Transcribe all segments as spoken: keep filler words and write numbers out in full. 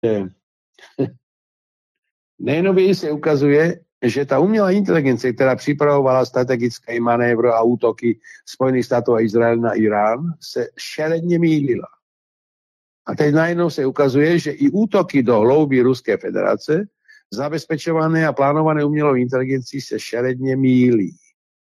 Nejnověji se ukazuje, že ta umělá inteligence, která připravovala strategické manévry a útoky Spojených států a Izrael na Irán, se šeredně mýlila. A teď najednou se ukazuje, že i útoky do hloubi Ruské federace, zabezpečované a plánované umělou inteligencí, se šeredně mýlí.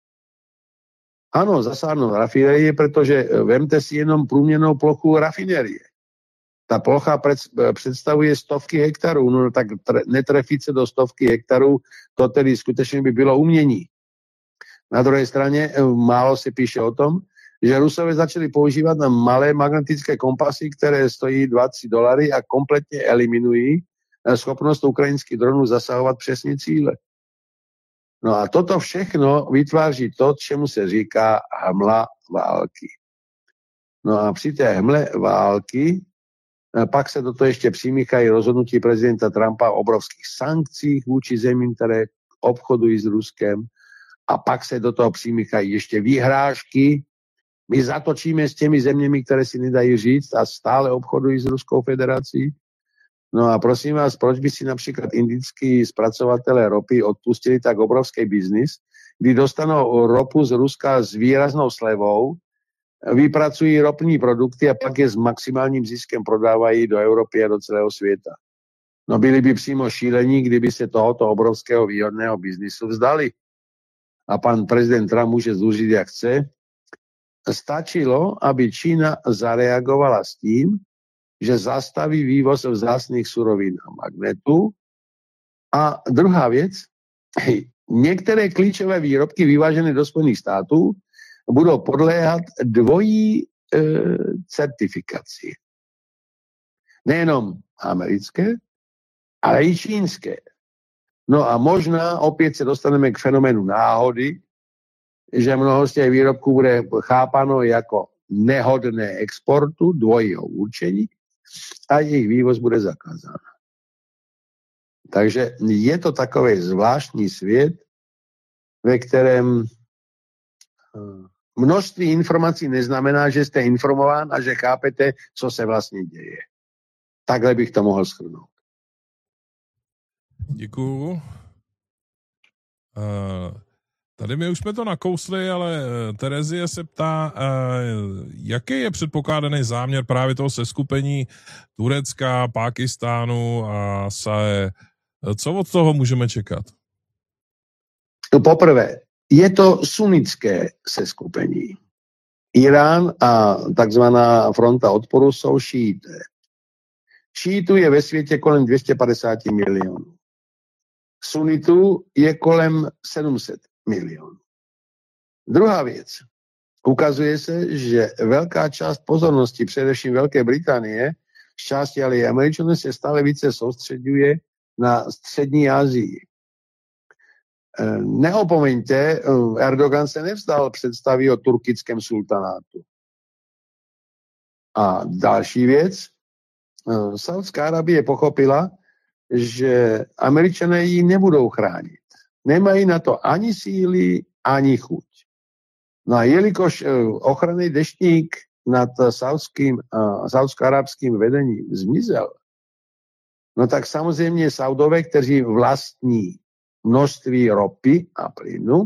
Ano, zasáhnou rafinérie, protože vemte si jenom průměrnou plochu rafinérie. Ta plocha představuje stovky hektarů, no tak netrefit se do stovky hektarů, to tedy skutečně by bylo umění. Na druhé straně málo se píše o tom, že Rusové začali používat na malé magnetické kompasy, které stojí dvacet dolarů a kompletně eliminují schopnost ukrajinských dronů zasahovat přesně cíle. No a toto všechno vytváří to, čemu se říká hmla války. No a při té hmle války pak se do toho ještě přimíchají rozhodnutí prezidenta Trumpa o obrovských sankcích vůči zemím, které obchodují s Ruskem, a pak se do toho přimíchají ještě výhrážky. My zatočíme s těmi zeměmi, které si nedají říct a stále obchodují s Ruskou federací. No a prosím vás, proč by si například indický zpracovatelé ropy odpustili tak obrovský biznis, kdy dostanou ropu z Ruska s výraznou slevou, vypracují ropní produkty a pak je s maximálním ziskem prodávají do Evropy a do celého světa. No byli by přímo šílení, kdyby se tohoto obrovského výhodného biznisu vzdali. A pan prezident Trump může zúžit, jak chce. Stačilo, aby Čína zareagovala s tím, že zastaví vývoz vzácných surovin a magnetů. A druhá věc, některé klíčové výrobky vyvážené do Spojených států budou podléhat dvojí e, certifikaci. Nejenom americké, ale i čínské. No a možná opět se dostaneme k fenoménu náhody, že mnoho z těch výrobků bude chápano jako nehodné exportu dvojího určení a jejich vývoz bude zakázán. Takže je to takový zvláštní svět, ve kterém množství informací neznamená, že jste informován a že chápete, co se vlastně děje. Takhle bych to mohl shrnout. Děkuju. Uh, tady my už jsme to nakousli, ale Terezie se ptá, uh, jaký je předpokládaný záměr právě toho seskupení Turecka, Pákistánu a S A E. Co od toho můžeme čekat? No poprvé, je to sunnické seskupení. Irán a takzvaná fronta odporu jsou šíité. Šítů je ve světě kolem dvě stě padesát milionů. Sunitů je kolem sedm set milionů. Druhá věc. Ukazuje se, že velká část pozornosti, především Velké Británie, z části ale i Američanů, se stále více soustředuje na střední Asii. Neopomeňte, Erdogan se nevzdal představy o turkickém sultanátu. A další věc, Saudská Arabie pochopila, že Američané ji nebudou chránit. Nemají na to ani síly, ani chuť. No a jelikož ochranný deštník nad saudským, saudsko-arabským vedením zmizel, no tak samozřejmě Saudové, kteří vlastní množství ropy a plynu,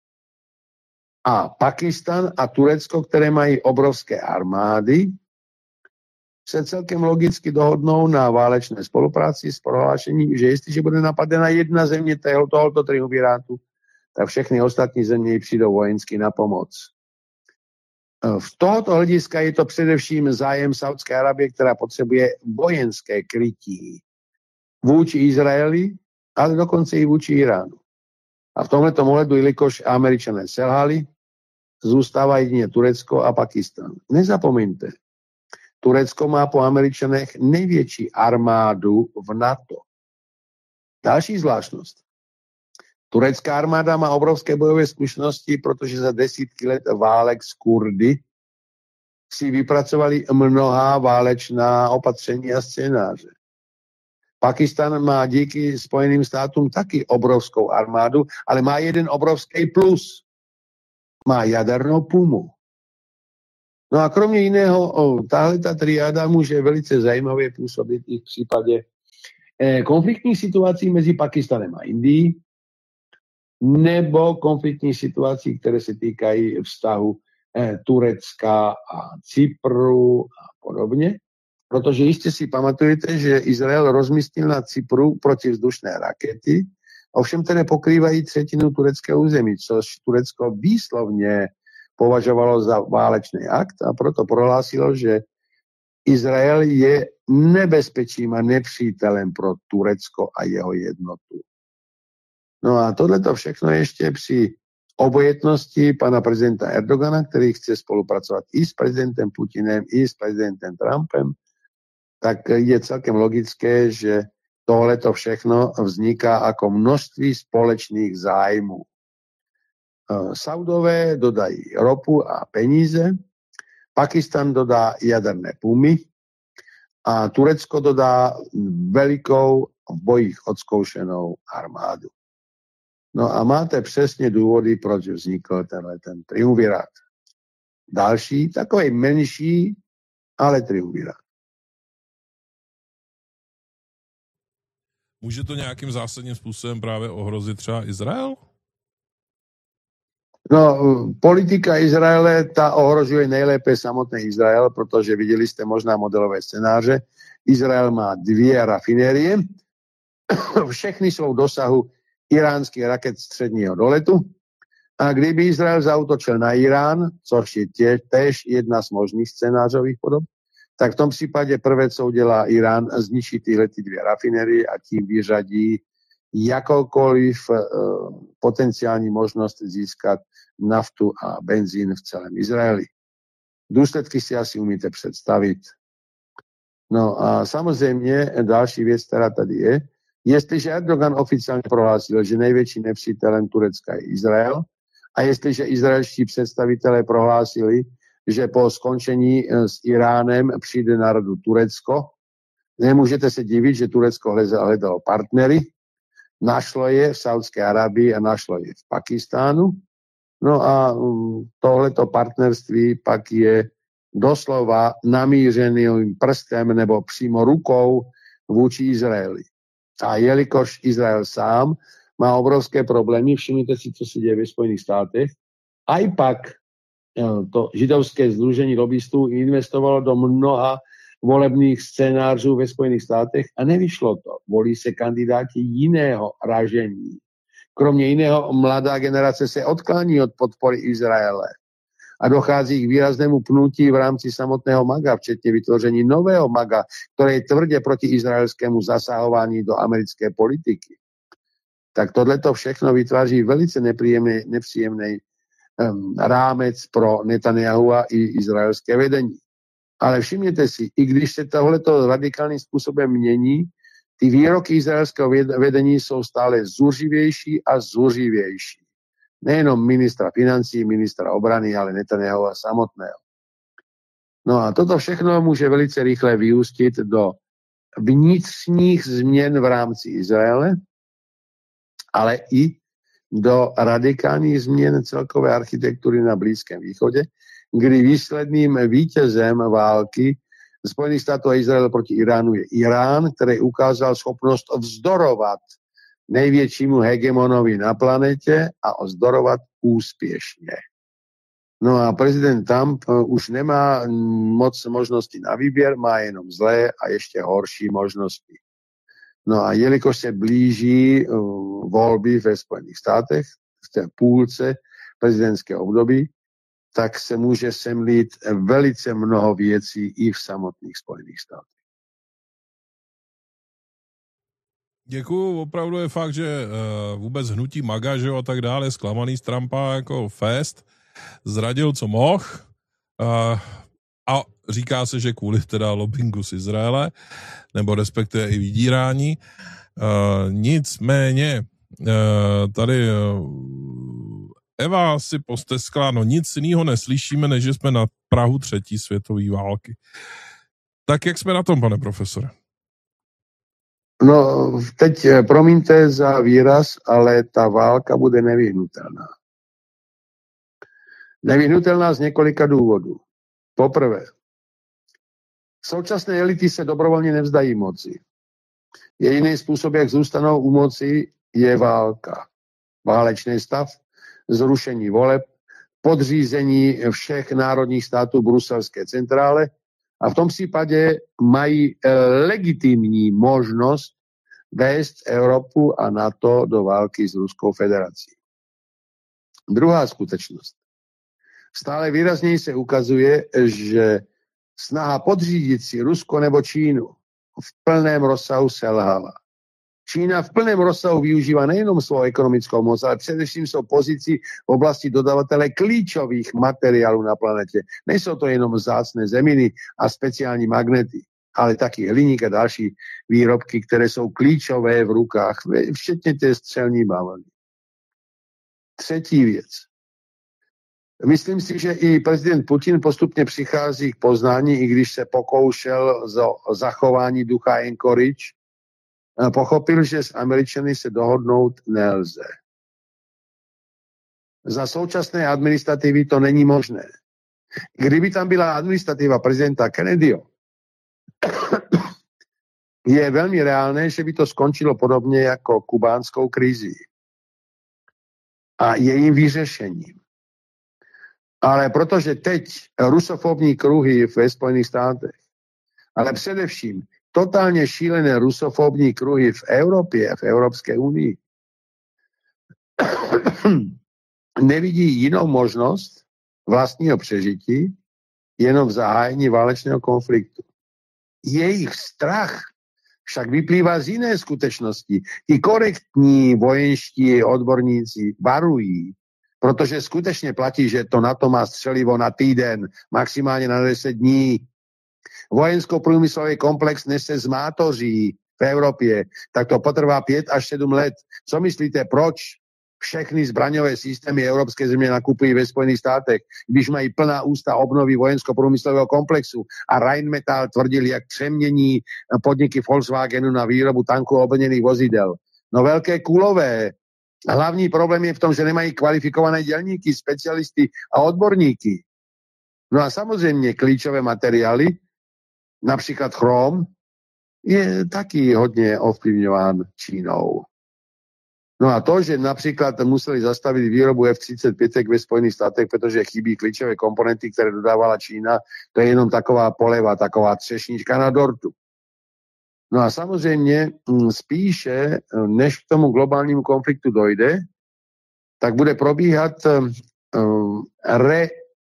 a Pakistan a Turecko, které mají obrovské armády, se celkem logicky dohodnou na válečné spolupráci s prohlášením, že jestliže bude napadena jedna země tohoto triumvirátu, tak všechny ostatní země přijdou vojensky na pomoc. V tohoto hlediska je to především zájem Saudské Arabie, která potřebuje vojenské krytí vůči Izraeli, ale dokonce i vůči Iránu. A v tomto ohledu, jelikož Američané selhali, zůstává jedině Turecko a Pakistan. Nezapomeňte, Turecko má po Američanech největší armádu v NATO. Další zvláštnost. Turecká armáda má obrovské bojové zkušenosti, protože za desítky let válek s Kurdy si vypracovali mnohá válečná opatření a scénáře. Pakistan má díky Spojeným státům taky obrovskou armádu, ale má jeden obrovský plus. Má jadernou pumu. No a kromě jiného, tahle ta triáda může velice zajímavě působit i v případě konfliktních situací mezi Pakistanem a Indií, nebo konfliktních situací, které se týkají vztahu Turecka a Cypru a podobně. Protože jistě si pamatujete, že Izrael rozmístil na Cypru protivzdušné rakety, ovšem které pokrývají třetinu tureckého území, což Turecko výslovně považovalo za válečný akt a proto prohlásilo, že Izrael je nebezpečím a nepřítelem pro Turecko a jeho jednotu. No a tohleto všechno ještě při obojetnosti pana prezidenta Erdogana, který chce spolupracovat i s prezidentem Putinem, i s prezidentem Trumpem, tak je celkem logické, že tohleto všechno vzniká jako množství společných zájmů. Saudové dodají ropu a peníze, Pakistan dodá jaderné pumy a Turecko dodá velikou v bojích odzkoušenou armádu. No a máte přesně důvody, proč vznikl tenhle ten triumvirát. Další, takový menší, ale triumvirát. Může to nějakým zásadním způsobem právě ohrozit třeba Izrael? No, politika Izraele, ta ohrožuje nejlépe samotný Izrael, protože viděli jste možná modelové scénáře. Izrael má dvě rafinérie, všechny jsou v dosahu iránských raket středního doletu. A kdyby Izrael zaútočil na Irán, což je tě, též jedna z možných scénářových podob, tak v tom případě prvé, co udělá Irán, zničí tyhle ty dvě rafinérie a tím vyřadí jakoukoliv uh, potenciální možnost získat naftu a benzín v celém Izraeli. Důsledky si asi umíte představit. No a samozřejmě další věc, která tady je, jestliže Erdogan oficiálně prohlásil, že největší nepřítelem Turecka je Izrael, a jestliže izraelští představitelé prohlásili, že po skončení s Iránem přijde na radu Turecko, nemůžete se divit, že Turecko hledalo partnery, našlo je v Saudské Arabii a našlo je v Pakistánu. No a tohleto partnerství pak je doslova namířeným prstem nebo přímo rukou vůči Izraeli. A jelikož Izrael sám má obrovské problémy, všimněte si, co se děje ve Spojených státech, a i pak to židovské sdružení lobbystů investovalo do mnoha volebních scénářů ve Spojených státech a nevyšlo to. Volí se kandidáti jiného ražení. Kromě jiného, mladá generace se odklání od podpory Izraele a dochází k výraznému pnutí v rámci samotného MAGA, včetně vytvoření nového MAGA, které je tvrdě proti izraelskému zasahování do americké politiky. Tak tohleto všechno vytváří velice nepříjemný, nepříjemný um, rámec pro Netanyahu a i izraelské vedení. Ale všimněte si, i když se tohleto radikálním způsobem mění, ty výroky izraelského vedení jsou stále zuřivější a zuřivější. Nejenom ministra financí, ministra obrany, ale Netanyahu samotného. No a toto všechno může velice rychle vyústit do vnitřních změn v rámci Izraele, ale i do radikálních změn celkové architektury na Blízkém východě, kdy výsledným vítězem války Spojených států a Izrael proti Iránu je Irán, který ukázal schopnost vzdorovat největšímu hegemonovi na planetě a vzdorovat úspěšně. No a prezident Trump už nemá moc možností na výběr, má jenom zlé a ještě horší možnosti. No a jelikož se blíží volby ve Spojených státech, v té půlce prezidentského období, tak se může semlít velice mnoho věcí i v samotných Spojených státech. Děkuju, opravdu je fakt, že uh, vůbec hnutí MAGA, že jo, a tak dále, zklamaný z Trumpa jako fest, zradil, co mohl, uh, a říká se, že kvůli teda lobbingu z Izraele, nebo respektive i vydírání. Uh, nicméně, uh, tady uh, Eva si posteskla, no nic jiného neslyšíme, než že jsme na prahu třetí světové války. Tak jak jsme na tom, pane profesore? No, teď promiňte za výraz, ale ta válka bude nevyhnutelná. Nevyhnutelná z několika důvodů. Poprvé, současné elity se dobrovolně nevzdají moci. Jediný způsob, jak zůstanou u moci, je válka. Válečný stav, zrušení voleb, podřízení všech národních států bruselské centrále a v tom případě mají legitimní možnost vést Evropu a NATO do války s Ruskou federací. Druhá skutečnost. Stále výrazněji se ukazuje, že snaha podřídit si Rusko nebo Čínu v plném rozsahu selhala. Čína v plném rozsahu využívá nejenom svou ekonomickou moc, ale především svou pozici v oblasti dodavatele klíčových materiálů na planetě. Nejsou to jenom vzácné zeminy a speciální magnety, ale taky hliník a další výrobky, které jsou klíčové v rukách, včetně té střelní bavlny. Třetí věc. Myslím si, že i prezident Putin postupně přichází k poznání, i když se pokoušel o zachování ducha Anchorage, pochopil, že s Američany se dohodnout nelze. Za současné administrativy to není možné. Kdyby tam byla administrativa prezidenta Kennedyho, je velmi reálné, že by to skončilo podobně jako kubánskou krizi a jejím vyřešením. Ale protože teď rusofobní kruhy ve Spojených státech, ale především totálně šílené rusofobní kruhy v Evropě, v Evropské unii, nevidí jinou možnost vlastního přežití, jenom v zahájení válečného konfliktu. Jejich strach však vyplývá z jiné skutečnosti. Ti korektní vojenští odborníci varují, protože skutečně platí, že to NATO má střelivo na týden, maximálně na deset dní. Vojensko-průmyslový komplex nese zmátoří v Evropě, tak to potrvá pět až sedm let. Co myslíte, proč všechny zbraňové systémy evropské země nakupují ve Spojených státech, když mají plná ústa obnovy vojensko-průmyslového komplexu a Rheinmetall tvrdil, jak přemění podniky Volkswagenu na výrobu tanků a obrněných vozidel. No velké kulové. Hlavní problém je v tom, že nemají kvalifikované dělníky, specialisty a odborníky. No a samozřejmě klíčové materiály, například chrom, je taky hodně ovlivňován Čínou. No a to, že například museli zastavit výrobu F třicet pět ve Spojených státech, protože chybí klíčové komponenty, které dodávala Čína, to je jenom taková poleva, taková třešnička na dortu. No a samozřejmě spíše, než k tomu globálnímu konfliktu dojde, tak bude probíhat re,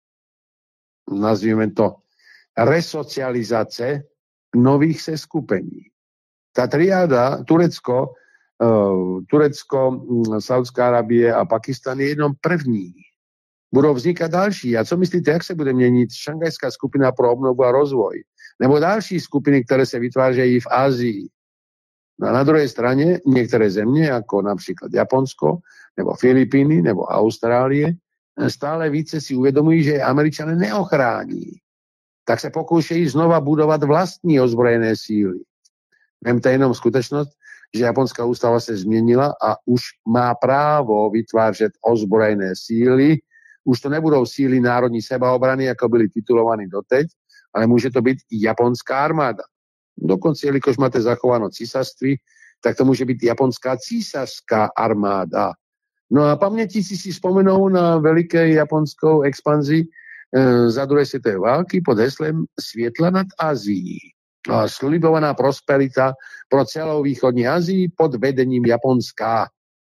nazvíme to, resocializace nových seskupení. Ta triáda Turecko, Turecko, Saudská Arabie a Pakistan je jenom první. Budou vznikat další. A co myslíte, jak se bude měnit Šanghajská skupina pro obnovu a rozvoj? Nebo další skupiny, které se vytvářejí v Asii? No a na druhé straně některé země, jako například Japonsko, nebo Filipíny, nebo Austrálie, stále více si uvědomují, že Američané neochrání. Tak se pokoušejí znova budovat vlastní ozbrojené síly. Vemte jenom skutečnost, že japonská ústava se změnila a už má právo vytvářet ozbrojené síly. Už to nebudou síly národní sebaobrany, jako byly titulovány doteď, ale může to být i japonská armáda. Dokonce, jelikož máte zachováno císařství, tak to může být japonská císařská armáda. No a pamětíci si vzpomenou na veliké japonskou expanzi e, za druhé světové války pod heslem Světla nad Asií. A slibovaná prosperita pro celou východní Asii pod vedením Japonska.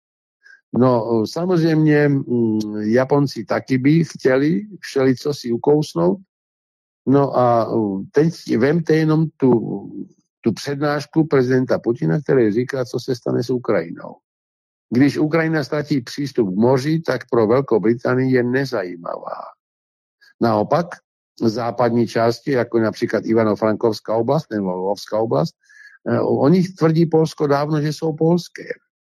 No samozřejmě m, Japonci taky by chtěli všelico si ukousnout. No a teď vemte jenom tu, tu přednášku prezidenta Putina, který říká, co se stane s Ukrajinou. Když Ukrajina ztratí přístup k moři, tak pro Velkou Británii je nezajímavá. Naopak, západní části, jako například Ivano-Frankovská oblast nebo Lvovská oblast, o nich tvrdí Polsko dávno, že jsou polské.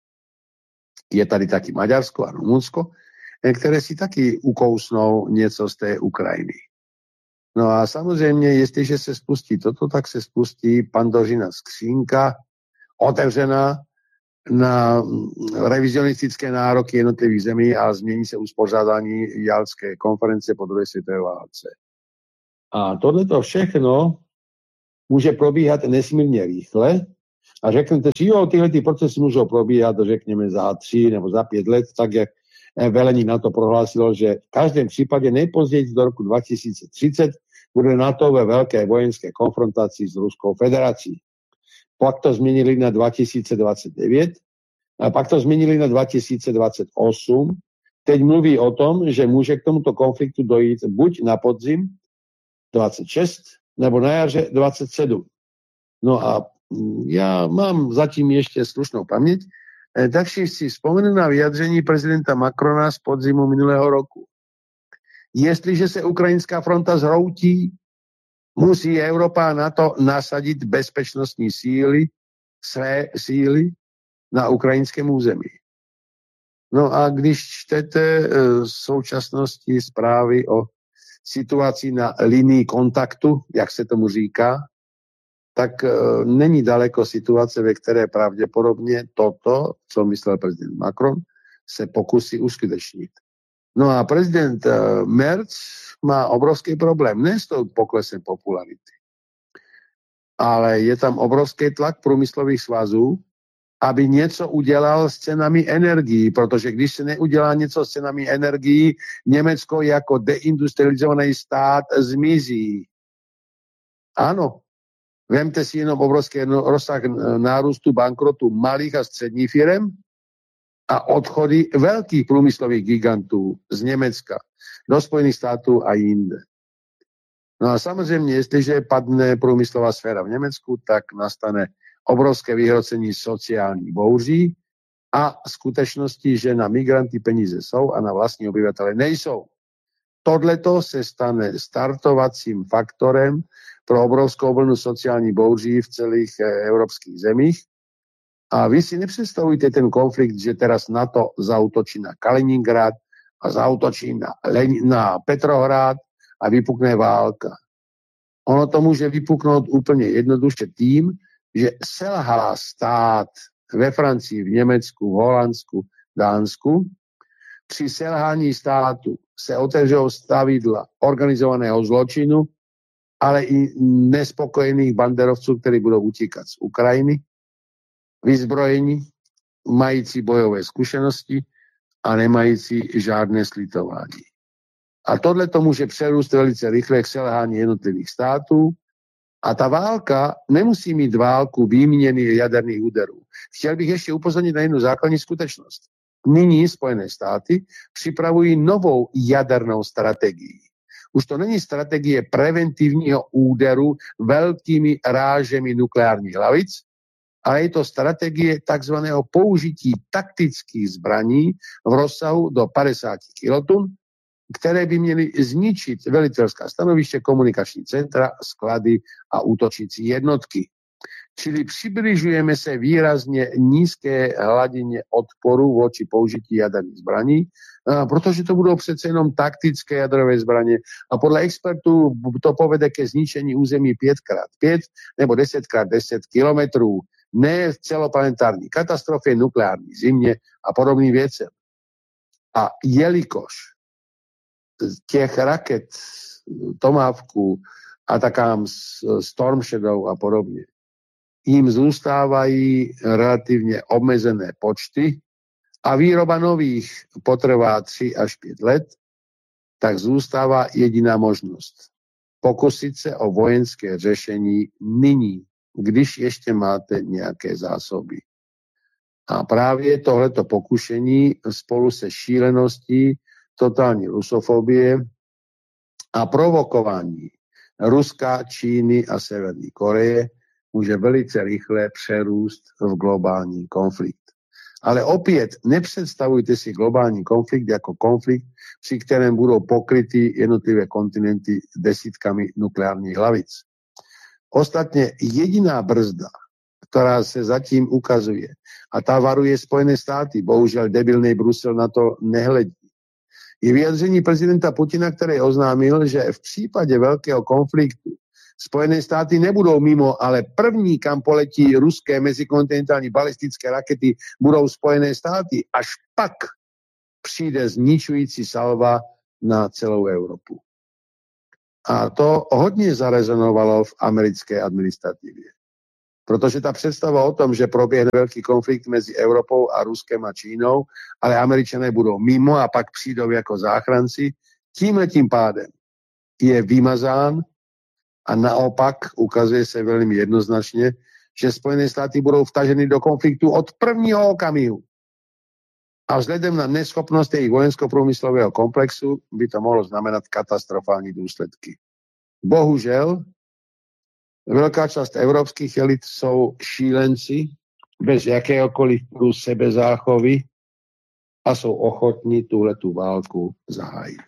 Je tady taky Maďarsko a Rumunsko, které si taky ukousnou něco z té Ukrajiny. No a samozřejmě, jestliže se spustí toto, tak se spustí Pandořina skřínka, otevřená na revizionistické nároky jednotlivých zemí a změní se uspořádání Jaltské konference po druhé světové válce. A tohleto všechno může probíhat nesmírně rychle A řeknete si, jo, tyhle ty procesy můžou probíhat, řekněme, za tři nebo za pět let, tak jak velení NATO prohlásilo, že v každém případě nejpozději do roku dva tisíce třicet bude NATO ve velké vojenské konfrontaci s Ruskou federací. Pak to změnili na dva tisíce dvacet devět, a pak to změnili na dva tisíce dvacet osm. Teď mluví o tom, že může k tomuto konfliktu dojít buď na podzim dvacet šest, nebo na jaře dvacet sedm. No a já mám zatím ještě slušnou paměť, takže si vzpomenu na vyjadření prezidenta Macrona z podzimu minulého roku. Jestliže se ukrajinská fronta zhroutí, musí Evropa na to nasadit bezpečnostní síly, své síly na ukrajinském území. No a když čtete v současnosti zprávy o situaci na linii kontaktu, jak se tomu říká, tak není daleko situace, ve které pravděpodobně toto, co myslel prezident Macron, se pokusí uskutečnit. No a prezident Merz má obrovský problém, ne s tou poklesem popularity, ale je tam obrovský tlak průmyslových svazů, aby něco udělal s cenami energií, protože když se neudělá něco s cenami energií, Německo jako deindustrializovaný stát zmizí. Ano, vemte si jenom obrovský rozsah nárůstu bankrotu malých a středních firem a odchody velkých průmyslových gigantů z Německa do Spojených států a jinde. No a samozřejmě, jestliže padne průmyslová sféra v Německu, tak nastane obrovské vyhrocení sociální bouří a skutečnosti, že na migranty peníze jsou a na vlastní obyvatele nejsou. Tohleto se stane startovacím faktorem pro obrovskou vlnu sociální bouří v celých evropských zemích. A vy si nepředstavujte ten konflikt, že teraz NATO zaútočí na Kaliningrad a zaútočí na, Len- na Petrohrad a vypukne válka. Ono to může vypuknout úplně jednoduše tím, že selhá stát ve Francii, v Německu, v Holandsku, v Dánsku. Při selhání státu se otevřou stavidla organizovaného zločinu, ale i nespokojených banderovců, kteří budou utíkat z Ukrajiny, vyzbrojení, mající bojové zkušenosti a nemající žádné slitování. A tohle to může přerůst velice rychle k selhání jednotlivých států. A ta válka nemusí mít válku výměny jaderných úderů. Chtěl bych ještě upozornit na jednu základní skutečnost. Nyní Spojené státy připravují novou jadernou strategii. Už to není strategie preventivního úderu velkými rážemi nukleárních hlavic, ale je to strategie takzvaného použití taktických zbraní v rozsahu do padesát kilotun, které by měly zničit velitelská stanoviště, komunikační centra, sklady a útočící jednotky. Čili přibližujeme se výrazně nízké hladině odporu vůči použití jaderných zbraní, protože to budou přece jenom taktické jadrové zbraně a podle expertů to povede ke zničení území pět krát pět nebo deset krát deset kilometrů, ne v celoplanetární katastrofě, nukleární zimě a podobným věcem. A jelikož těch raket, Tomahawků, Atakams, Storm Shadow a podobně, jim zůstávají relativně omezené počty a výroba nových potrvá tři až pět let, tak zůstává jediná možnost. Pokusit se o vojenské řešení nyní, když ještě máte nějaké zásoby. A právě tohleto pokušení spolu se šíleností totální rusofobie a provokování Ruska, Číny a Severní Koreje může velice rychle přerůst v globální konflikt. Ale opět nepředstavujte si globální konflikt jako konflikt, při kterém budou pokryty jednotlivé kontinenty desítkami nukleárních hlavic. Ostatně jediná brzda, která se zatím ukazuje, a ta varuje Spojené státy, bohužel debilnej Brusel na to nehledí, je vyjadření prezidenta Putina, který oznámil, že v případě velkého konfliktu Spojené státy nebudou mimo, ale první, kam poletí ruské mezikontinentální balistické rakety, budou Spojené státy. Až pak přijde zničující salva na celou Evropu. A to hodně zarezonovalo v americké administrativě. Protože ta představa o tom, že proběhne velký konflikt mezi Evropou a Ruskem a Čínou, ale Američané budou mimo a pak přijdou jako záchranci, tímhletím pádem je vymazán a naopak ukazuje se velmi jednoznačně, že Spojené státy budou vtaženy do konfliktu od prvního okamihu. A vzhledem na neschopnost jejich vojensko-průmyslového komplexu by to mohlo znamenat katastrofální důsledky. Bohužel, velká část evropských elit jsou šílenci bez jakéhokoliv sebezáchovy a jsou ochotní tuhletu válku zahájit.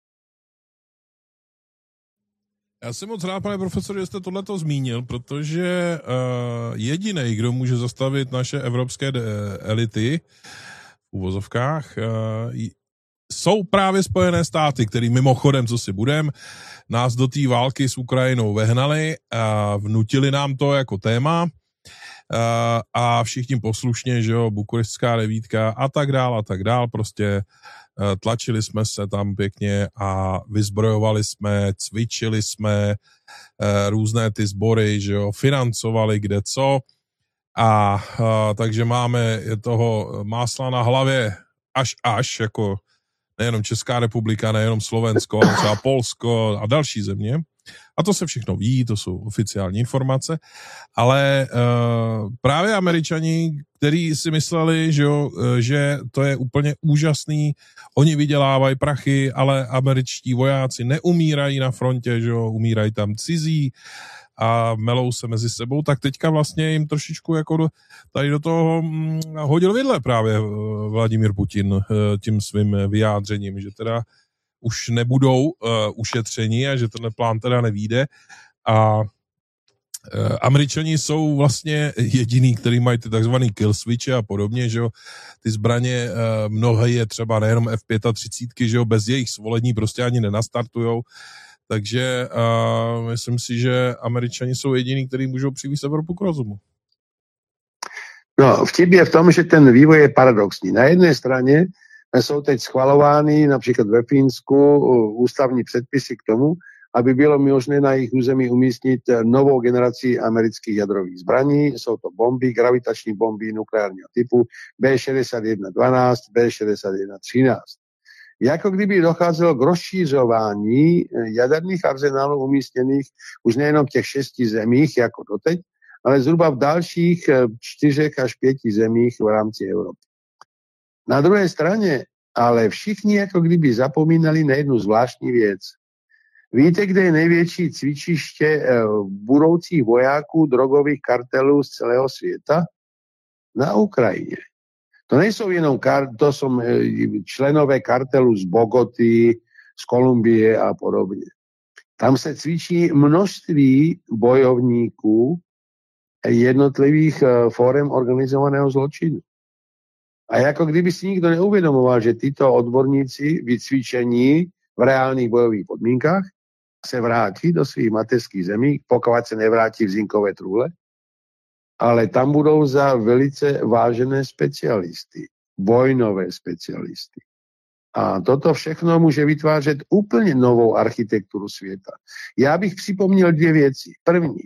Já jsem moc rád, pane profesor, že jste tohleto zmínil, protože uh, jediný, kdo může zastavit naše evropské de- elity v uvozovkách, uh, jsou právě Spojené státy, který mimochodem, co si budem, nás do té války s Ukrajinou vehnali a vnutili nám to jako téma a, a všichni poslušně, že jo, bukurestská devítka a tak dál a tak dál, prostě tlačili jsme se tam pěkně a vyzbrojovali jsme, cvičili jsme různé ty sbory, že jo, financovali kde co a, a takže máme toho másla na hlavě až až, jako nejenom Česká republika, nejenom Slovensko, ale třeba Polsko a další země. A to se všechno ví, to jsou oficiální informace. Ale uh, právě Američani, kteří si mysleli, že, jo, že to je úplně úžasný, oni vydělávají prachy, ale američtí vojáci neumírají na frontě, že jo, umírají tam cizí a melou se mezi sebou, tak teďka vlastně jim trošičku jako do, tady do toho hm, hodil vidle právě Vladimír Putin tím svým vyjádřením, že teda už nebudou uh, ušetření a že tenhle plán teda nevyjde a uh, Američani jsou vlastně jediný, který mají ty takzvaný kill switche a podobně, že jo, ty zbraně uh, mnohé je třeba nejenom F třicet pět, že jo, bez jejich svolení prostě ani nenastartujou. Takže uh, myslím si, že Američani jsou jediní, kteří můžou přivést Evropu k rozumu. No, vtip je v tom, že ten vývoj je paradoxní. Na jedné straně jsou teď schvalovány například ve Fínsku ústavní předpisy k tomu, aby bylo možné na jejich území umístit novou generaci amerických jadrových zbraní. Jsou to bomby, gravitační bomby nukleárního typu B šedesát jedna dvanáct, B šedesát jedna třináct. Jako kdyby docházelo k rozšířování jaderných arzenálů umístěných už nejenom v těch šesti zemích, jako doteď, ale zhruba v dalších čtyřech až pěti zemích v rámci Evropy. Na druhé straně ale všichni jako kdyby zapomínali na jednu zvláštní věc. Víte, kde je největší cvičiště budoucích vojáků drogových kartelů z celého světa? Na Ukrajině. To nejsou jenom kar- to jsou členové kartelu z Bogoty, z Kolumbie a podobně. Tam se cvičí množství bojovníků jednotlivých fórem organizovaného zločinu. A jako kdyby si nikdo neuvědomoval, že tyto odborníci vycvičení v reálných bojových podmínkách se vrátí do svých mateřských zemí, pokud se nevrátí v zinkové trůle, ale tam budou za velice vážené specialisty, vojnové specialisty. A toto všechno může vytvářet úplně novou architekturu světa. Já bych připomněl dvě věci. První.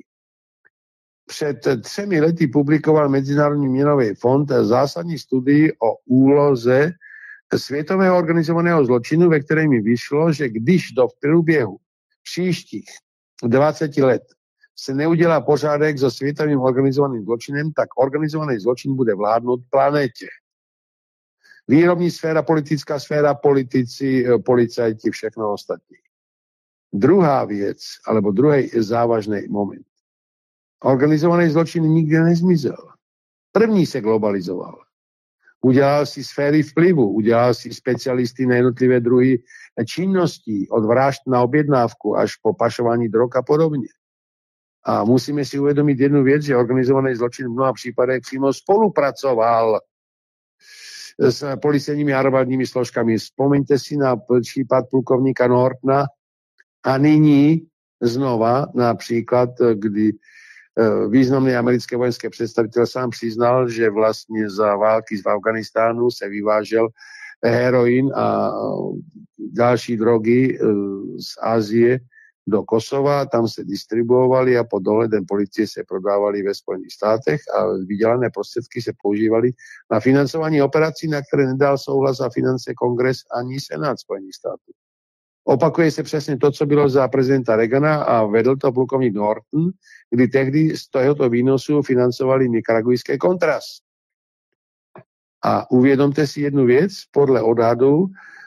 Před třemi lety publikoval Mezinárodní měnový fond zásadní studii o úloze světového organizovaného zločinu, ve kterém mi vyšlo, že když do průběhu příštích dvaceti let se neudělá pořádek so světovým organizovaným zločinem, tak organizovaný zločin bude vládnout planetě. Výrobní sféra, politická sféra, politici, policajti, všechno ostatní. Druhá věc, alebo druhý závažný moment. Organizovaný zločin nikdy nezmizel. První se globalizoval. Udělal si sféry vplyvu, udělal si specialisty na jednotlivé druhy činností, od vražd na objednávku až po pašování drog a podobně. A musíme si uvědomit jednu věc, že organizovaný zločin v mnoha případech přímo spolupracoval s policejními a armádními složkami. Vzpomeňte si na případ plukovníka Nortona a nyní znova například, kdy významný americký vojenský představitel sám přiznal, že vlastně za války v Afganistánu se vyvážel heroin a další drogy z Asie do Kosova, tam se distribuovali a pod dohledem policie se prodávali ve Spojených státech a vydělané prostředky se používali na financování operací, na které nedal souhlas a finance Kongres ani Senát Spojených států. Opakuje se přesně to, co bylo za prezidenta Reagana a vedl to plukovník Norton, kdy tehdy z tohoto výnosu financovali nikaragujské Contras. A uvědomte si jednu věc, podle odhadu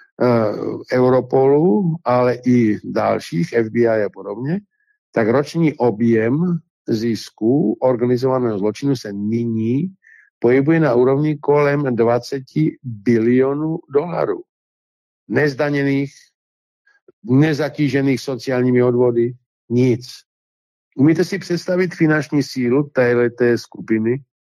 Europolu, ale i dalších, F B I a podobně, tak roční objem zisku organizovaného zločinu se nyní pohybuje na úrovni kolem dvacet bilionů dolarů. Nezdaněných, nezatížených sociálními odvody, nic. Umíte si představit finanční sílu téhleté skupiny?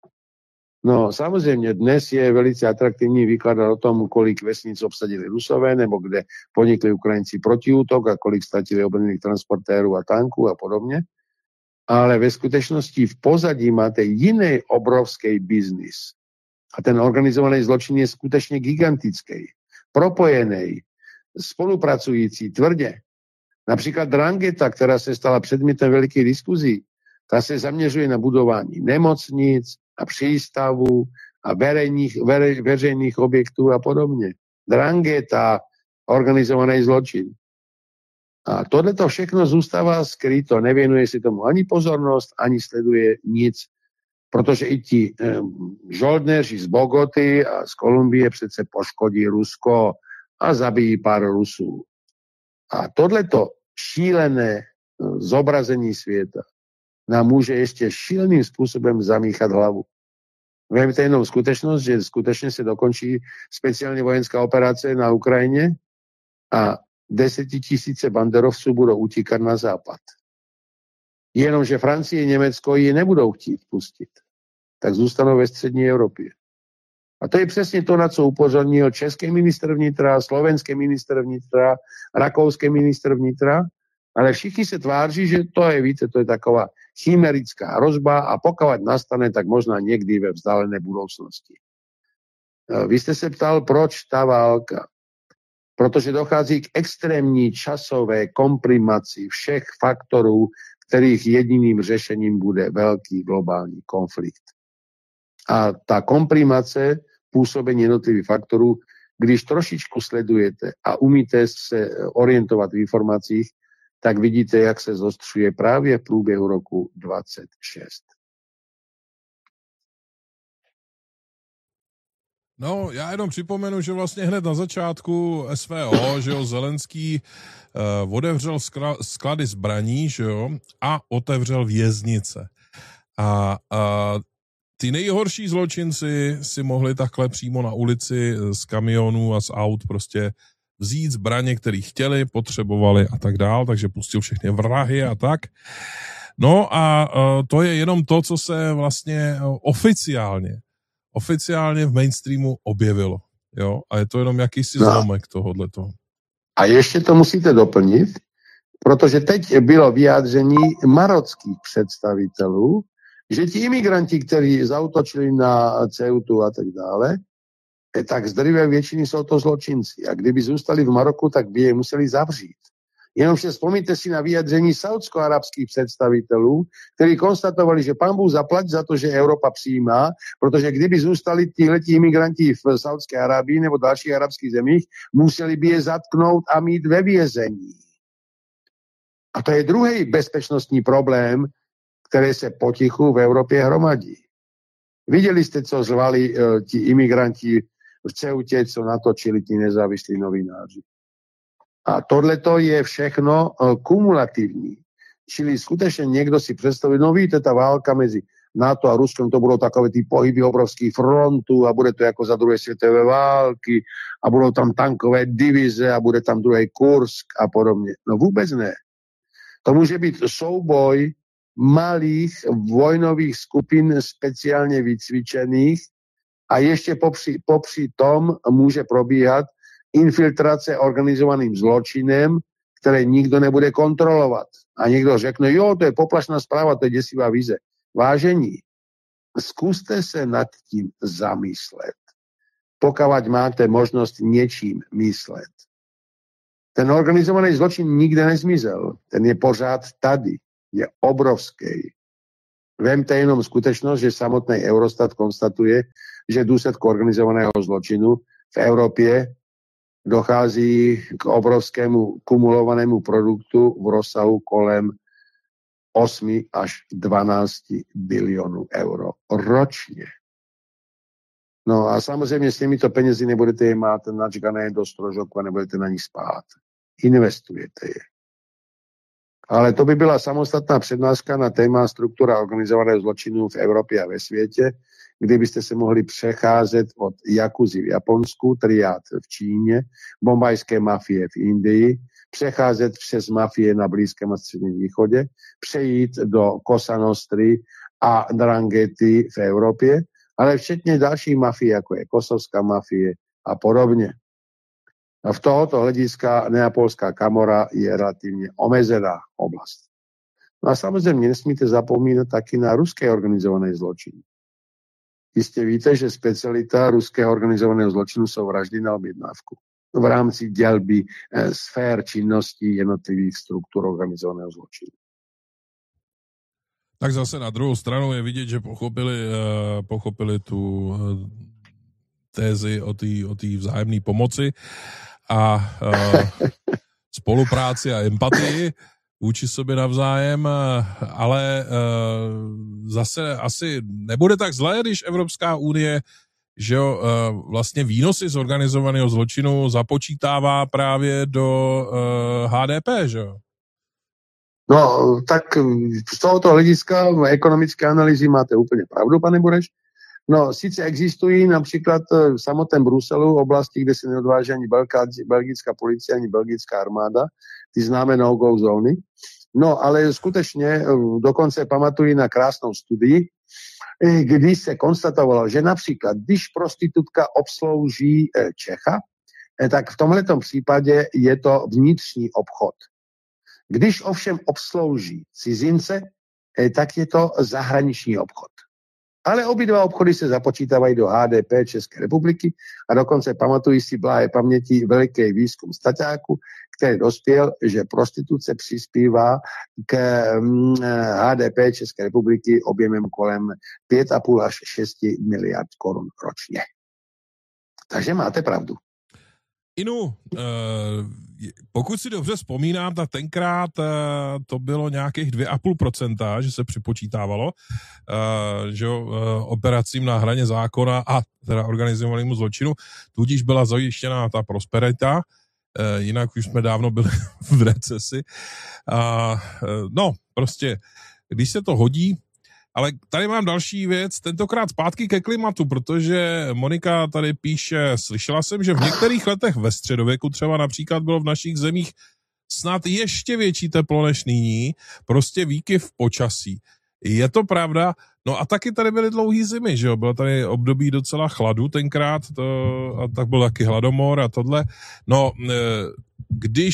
No samozřejmě dnes je velice atraktivní vykládat o tom, kolik vesnic obsadili Rusové, nebo kde podnikli Ukrajinci protiútok a kolik ztratili obrněných transportérů a tanků a podobně. Ale ve skutečnosti v pozadí máte jiný obrovský biznis. A ten organizovaný zločin je skutečně gigantický, propojený, spolupracující tvrdě. Například Drangheta, která se stala předmětem velikých diskuzí, ta se zaměřuje na budování nemocnic a přístavů a verejných, verej, veřejných objektů a podobně. Drangheta, organizovaný zločin. A tohleto všechno zůstává skryto, nevěnuje si tomu ani pozornost, ani sleduje nic, protože i ti um, žoldnéři z Bogoty a z Kolumbie přece poškodí Rusko a zabijí pár Rusů. A tohleto šílené zobrazení světa nám může ještě šíleným způsobem zamíchat hlavu. Vemte jenom skutečnost, že skutečně se dokončí speciální vojenská operace na Ukrajině a desetitisíce banderovců budou utíkat na západ. Jenomže Francie a Německo ji nebudou chtít pustit. Tak zůstanou ve střední Evropě. A to je přesně to, na co upozornil český ministr vnitra, slovenský ministr vnitra, rakouský ministr vnitra, ale všichni se tváří, že to je, víte, to je taková chimerická hrozba a pokud nastane, tak možná někdy ve vzdálené budoucnosti. Vy jste se ptal, proč ta válka? Protože dochází k extrémní časové komprimaci všech faktorů, kterých jediným řešením bude velký globální konflikt. A ta komprimace působení jednotlivých faktorů, když trošičku sledujete a umíte se orientovat v informacích, tak vidíte, jak se zostřuje právě v průběhu roku dvacet šest. No, já jenom připomenu, že vlastně hned na začátku S V O, že jo, Zelenský uh, otevřel sklady zbraní, že jo, a otevřel věznice. A uh, ty nejhorší zločinci si mohli takhle přímo na ulici z kamionů a z aut prostě vzít zbraně, které chtěli, potřebovali a tak dál, takže pustil všechny vrahy a tak. No a uh, to je jenom to, co se vlastně uh, oficiálně, oficiálně v mainstreamu objevilo. Jo? A je to jenom jakýsi no. zlomek tohohletoho. A ještě to musíte doplnit, protože teď bylo vyjádření marockých představitelů, že ti imigranti, kteří zautočili na Ceutu a tak dále, tak z drtivé většiny jsou to zločinci. A kdyby zůstali v Maroku, tak by je museli zavřít. Jenomže vzpomněte si na vyjádření saúdsko-arabských představitelů, kteří konstatovali, že pán Bůh zaplať za to, že Evropa přijímá, protože kdyby zůstali tihleti imigranti v Saúdské Arábii nebo dalších arabských zemích, museli by je zatknout a mít ve vězení. A to je druhý bezpečnostní problém, který se potichu v Evropě hromadí. Viděli jste, co zvali uh, ti imigranti v Ceutě, co natočili ti nezávislí novináři. A tohleto je všechno uh, kumulativní. Čili skutečně někdo si představí, no víte, ta válka mezi NATO a Ruskem, to budou takové ty pohyby obrovských frontů a bude to jako za druhé světové války a budou tam tankové divize a bude tam druhý Kursk a podobně. No vůbec ne. To může být souboj malých vojnových skupin speciálně vycvičených a ještě popři, popři tom může probíhat infiltrace organizovaným zločinem, které nikdo nebude kontrolovat. A někdo řekne, jo, to je poplašná zpráva, to je děsivá vize. Vážení, zkuste se nad tím zamyslet, pokud máte možnost něčím myslet. Ten organizovaný zločin nikde nezmizel. Ten je pořád tady. Je obrovský. Vemte jenom skutečnosť, že samotný Eurostat konstatuje, že v dôsledku organizovaného zločinu v Európe dochází k obrovskému kumulovanému produktu v rozsahu kolem osm až dvanásť biliónov eur ročne. No a samozrejme s týmito peniazy nebudete je mať načgané do strožoku a nebudete na nich spát. Investujete je. Ale to by byla samostatná přednáška na téma struktura organizovaného zločinu v Európe a ve světě, kde byste se mohli přecházet od Jakuzy v Japonsku, triád v Číně, bombajské mafie v Indii, přecházet přes mafie na Blízkém a Středním východě, přejít do Cosa Nostry a Dranghety v Európe, ale včetně dalších mafií, jako je kosovská mafie a podobně. A v tohoto hlediska Neapolská kamora je relativně omezená oblast. No a samozřejmě nesmíte zapomínat taky na ruské organizované zločiny. Jistě víte, že specialita ruského organizovaného zločinu jsou vraždy na objednávku v rámci dělby eh, sfér činností jednotlivých struktur organizovaného zločinu. Tak zase na druhou stranu je vidět, že pochopili, eh, pochopili tu eh, tézi o té o té vzájemné pomoci a uh, spolupráci a empatii vůči sobě navzájem, ale uh, zase asi nebude tak zlé, když Evropská unie, že jo, uh, vlastně výnosy z organizovaného zločinu započítává právě do uh, H D P, že jo? No, tak z tohoto hlediska ekonomické analýzy máte úplně pravdu, pane Bureš. No, sice existují například v samotném Bruselu oblasti, kde se neodváží ani belgická policie, ani belgická armáda, ty známe no-go zóny. No, ale skutečně dokonce pamatují na krásnou studii, kdy se konstatovalo, že například, když prostitutka obslouží Čecha, tak v tomhletom případě je to vnitřní obchod. Když ovšem obslouží cizince, tak je to zahraniční obchod. Ale obidva obchody se započítávají do H D P České republiky a dokonce pamatují si blahé paměti veliký výzkum staťáku, který dospěl, že prostituce přispívá k H D P České republiky objemem kolem pět a půl až šest miliard korun ročně. Takže máte pravdu. Inu, pokud si dobře vzpomínám, tak tenkrát to bylo nějakých dvě a půl procenta, že se připočítávalo, že operacím na hraně zákona a teda organizovanému zločinu, tudíž byla zajištěná ta prosperita, jinak už jsme dávno byli v recesi. No, prostě, když se to hodí. Ale tady mám další věc, tentokrát zpátky ke klimatu, protože Monika tady píše, slyšela jsem, že v některých letech ve středověku třeba například bylo v našich zemích snad ještě větší teplo než nyní, prostě výkyv počasí. Je to pravda? No a taky tady byly dlouhý zimy, že jo, bylo tady období docela chladu tenkrát, to, a tak byl taky hladomor a tohle. No, když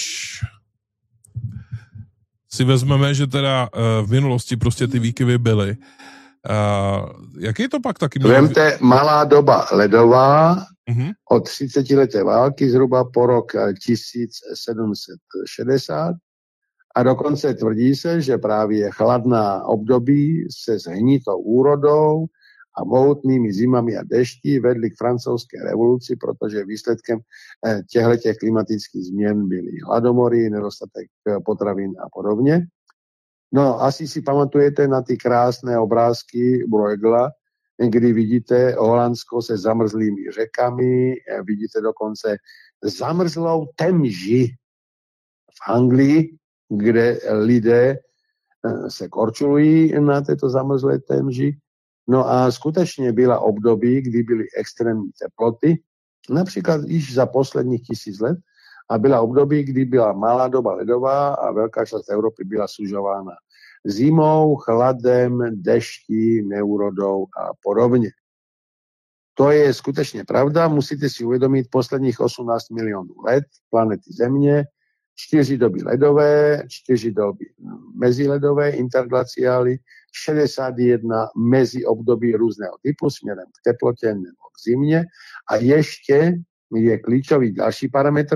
si vezmeme, že teda uh, v minulosti prostě ty výkyvy byly. Uh, jaký to pak taky... Vemte malá doba ledová uh-huh. od třicetileté války zhruba po rok tisíc sedm set šedesát a dokonce tvrdí se, že právě chladná období se s hnitou úrodou a mohutnými zimami a dešti vedli k francouzské revoluci, protože výsledkem těchto klimatických změn byly hladomory, nedostatek potravin a podobně. No, asi si pamatujete na ty krásné obrázky Bruegela, kdy vidíte Holandsko se zamrzlými řekami, vidíte dokonce zamrzlou Temži v Anglii, kde lidé se korčulují na této zamrzlé Temži. No a skutečně byla období, kdy byly extrémní teploty, například již za posledních tisíc let, a byla období, kdy byla malá doba ledová a velká část Evropy byla sužována zimou, chladem, deští, neúrodou a podobně. To je skutečně pravda, musíte si uvědomit posledních osmnáct milionů let planety Země, čtyři doby ledové, čtyři doby meziledové, interglaciály, šedesát jedna mezi období různého typu směrem k teplotě nebo k zimě a ještě je klíčový další parametr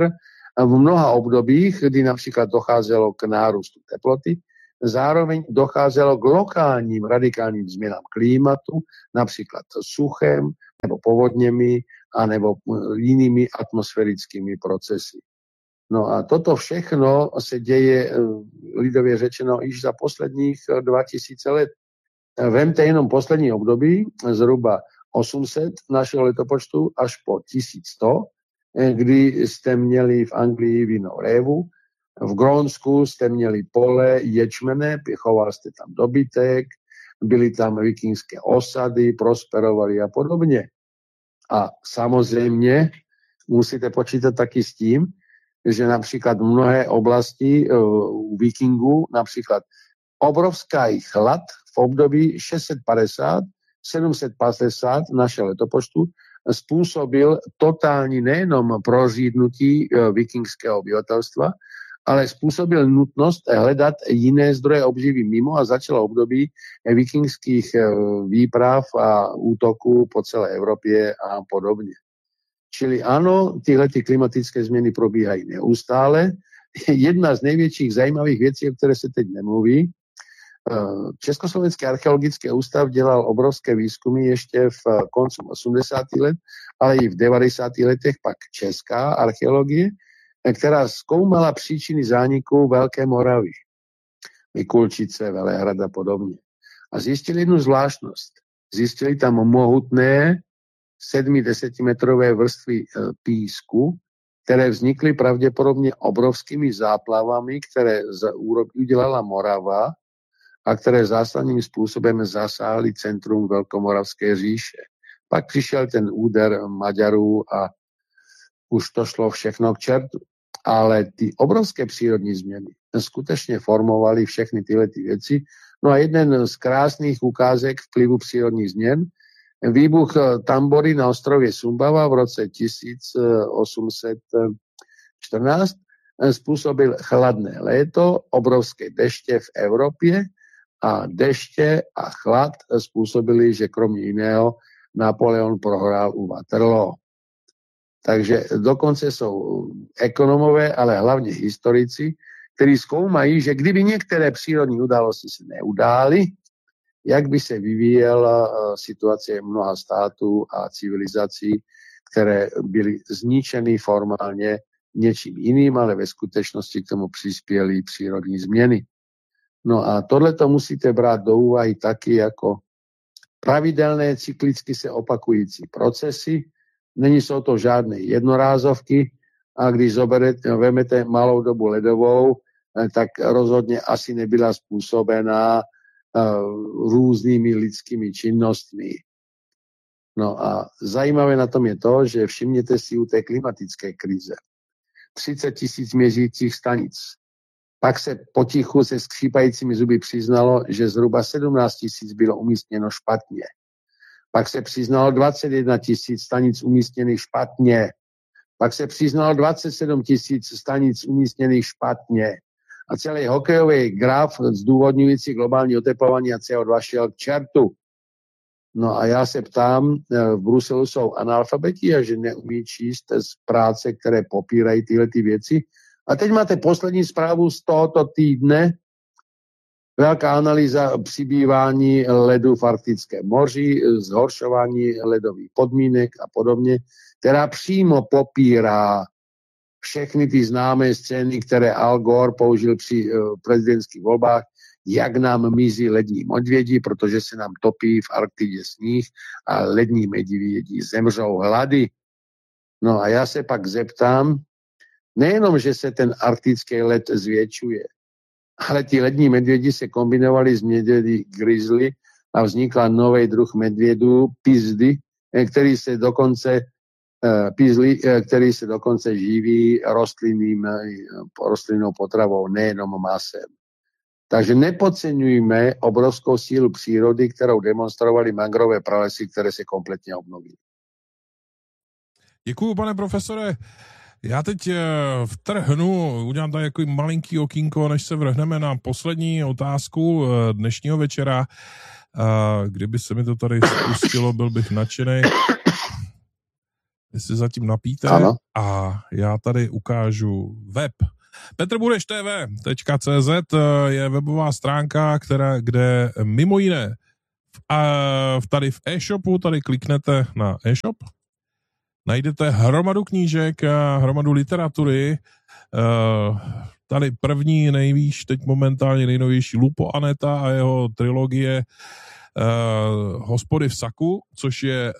v mnoha obdobích, kdy například docházelo k nárůstu teploty, zároveň docházelo k lokálním radikálním změnám klimatu, například suchem, nebo povodněmi, anebo jinými atmosférickými procesy. No a toto všechno se děje, lidově řečeno, již za posledních dva tisíce let. Vemte jenom poslední období, zhruba osm set našeho letopočtu až po tisíc sto, kdy jste měli v Anglii víno révu, v Grónsku jste měli pole ječmene, choval jste tam dobytek, byly tam vikingské osady, prosperovali a podobně. A samozřejmě musíte počítat taky s tím, že například mnohé oblasti u vikingů, například obrovský chlad v období šest set padesát sedm set padesát našeho letopočtu způsobil totální nejenom prořídnutí vikingského obyvatelstva, ale způsobil nutnost hledat jiné zdroje obživy mimo a začalo období vikingských výprav a útoků po celé Evropě a podobně. Čili ano, tyhle ty klimatické změny probíhají neustále. Jedna z největších zajímavých věcí, o které se teď nemluví, Československý archeologický ústav dělal obrovské výzkumy ještě v koncu osmdesátých let, ale i v devadesátých letech pak česká archeologie, která zkoumala příčiny zániku Velké Moravy, Mikulčice, Velehrad a podobně. A zjistili jednu zvláštnost. Zjistili tam mohutné sedmi desetimetrové vrstvy písku, které vznikly pravděpodobně obrovskými záplavami, které udělala Morava a které zásadním způsobem zasáhly centrum Velkomoravské říše. Pak přišel ten úder Maďarů a už to šlo všechno k čertu. Ale ty obrovské přírodní změny skutečně formovaly všechny tyhle ty věci. No a jeden z krásných ukázek vplyvu přírodních změn, výbuch Tambory na ostrově Sumbava v roce tisíc osm set čtrnáct způsobil chladné léto, obrovské deště v Evropě a deště a chlad způsobili, že kromě jiného Napoleon prohrál u Waterloo. Takže dokonce jsou ekonomové, ale hlavně historici, kteří zkoumají, že kdyby některé přírodní události se neudály, jak by se vyvíjela situace mnoha států a civilizací, které byly zničeny formálně něčím jiným, ale ve skutečnosti k tomu přispěly přírodní změny. No a tohle to musíte brát do úvahy taky jako pravidelné cyklicky se opakující procesy. Není jsou to žádné jednorázovky a když zoberete, vemete malou dobu ledovou, tak rozhodně asi nebyla způsobená uh, různými lidskými činnostmi. No a zajímavé na tom je to, že všimněte si u té klimatické krize třicet tisíc měřících stanic. Pak se potichu se skřípajícími zuby přiznalo, že zhruba sedmnáct tisíc bylo umístěno špatně. Pak se přiznalo dvacet jedna tisíc stanic umístěných špatně. Pak se přiznalo dvacet sedm tisíc stanic umístěných špatně. A celý hokejový graf zdůvodňující globální oteplování a C O dva šel k čertu. No a já se ptám, v Bruselu jsou analfabeti a že neumí číst z práce, které popírají tyhle ty věci. A teď máte poslední zprávu z tohoto týdne, velká analýza přibývání ledu v Arktickém moři, zhoršování ledových podmínek a podobně, která přímo popírá všechny ty známé scény, které Al Gore použil při uh, prezidentských volbách, jak nám mizí lední medvědi, protože se nám topí v Arktidě sníh a lední medvědi zemřou hlady. No a já se pak zeptám, nejenom, že se ten arktický led zvětšuje, ale ty lední medvědi se kombinovali s medvědy grizzly a vznikla nový druh medvědů, pizdy, který se dokonce pizly, který se dokonce živí rostlinným, rostlinnou potravou, nejenom masem. Takže nepodceňujme obrovskou sílu přírody, kterou demonstrovali mangrové pralesy, které se kompletně obnovily. Děkuju, pane profesore. Já teď vtrhnu, udělám tady jako malinký okýnko, než se vrhneme na poslední otázku dnešního večera. Kdyby se mi to tady spustilo, byl bych nadšenej. jestli zatím napíte. Ano. A já tady ukážu web. petr budeš té vé tečka cé zet je webová stránka, která, kde mimo jiné a tady v e-shopu, tady kliknete na e-shop, najdete hromadu knížek a hromadu literatury. Tady první, nejvíš, teď momentálně nejnovější Lupo Aneta a jeho trilogie Hospody v saku, což je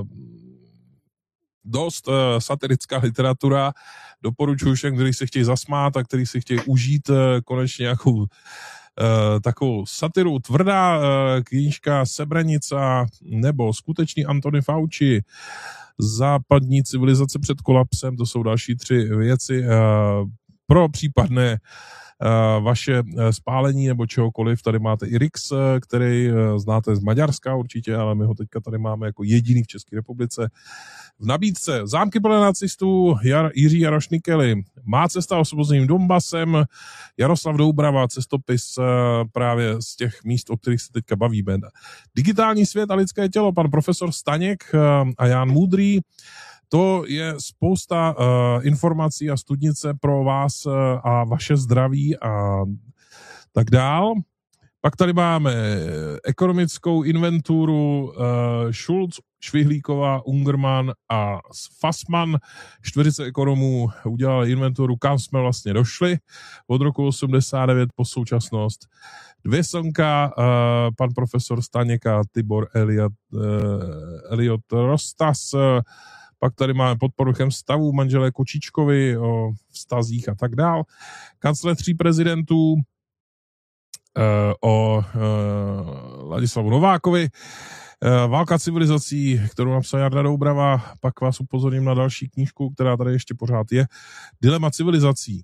dost satirická literatura. Doporučuji všem, kteří se chtějí zasmát a kteří si chtějí užít konečně nějakou Uh, takovou satiru. Tvrdá uh, knížka Sebranica nebo skutečný Anthony Fauci, Západní civilizace před kolapsem, to jsou další tři věci. Uh, pro případné uh, vaše spálení nebo čehokoliv, tady máte i Rix, který uh, znáte z Maďarska určitě, ale my ho teďka tady máme jako jediný v České republice v nabídce. Zámky plné nacistů, Jar, Jiří Jaroš Nikely, Má cesta osvobozeným Donbasem, Jaroslav Doubrava, cestopis uh, právě z těch míst, o kterých se teďka bavíme. Digitální svět a lidské tělo, pan profesor Staněk uh, a Jan Můdrý. To je spousta uh, informací a studnice pro vás uh, a vaše zdraví a tak dál. Pak tady máme ekonomickou inventuru uh, Schulz, Švihlíková, Ungerman a Fassmann. čtyřicet ekonomů udělali inventuru, kam jsme vlastně došli od roku osmdesát devět po současnost. Dvě slnka, uh, pan profesor Staněk a Tibor Eliot, uh, Eliot Rostas. Uh, Pak tady máme podporuchem stavu manželé Kočičkovi o vztazích a tak dál. Kancler tří prezidentů o Ladislavu Novákovi. Válka civilizací, kterou napsal Jarda Doubrava. Pak vás upozorním na další knížku, která tady ještě pořád je. Dilema civilizací,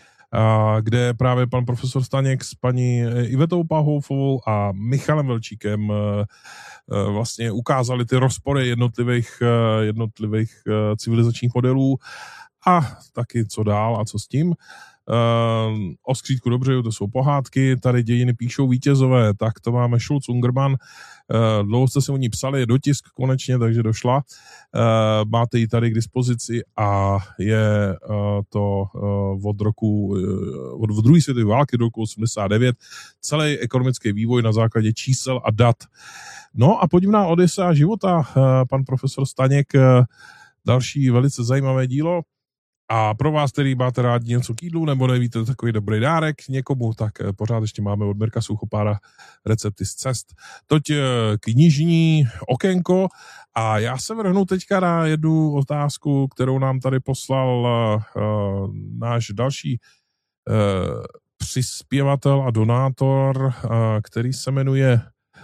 kde právě pan profesor Staněk s paní Ivetou Pahoufovou a Michalem Velčíkem vlastně ukázali ty rozpory jednotlivých, jednotlivých civilizačních modelů a taky co dál a co s tím. Uh, o skřítku dobře, to jsou pohádky, tady dějiny píšou vítězové, tak to máme Schulz, Ungerman, uh, dlouho jste se o ní psali, je dotisk konečně, takže došla, uh, máte ji tady k dispozici a je uh, to uh, od roku, uh, od druhé světové války do roku osmdesát devět, celý ekonomický vývoj na základě čísel a dat. No a podivná Odyssea života, uh, pan profesor Staněk, uh, další velice zajímavé dílo. A pro vás, který máte rádi něco k jídlu, nebo nevíte takový dobrý dárek někomu, tak pořád ještě máme od Mirka Suchopára recepty z cest. Toť knižní okénko a já se vrhnu teďka na jednu otázku, kterou nám tady poslal uh, náš další uh, přispěvatel a donátor, uh, který se jmenuje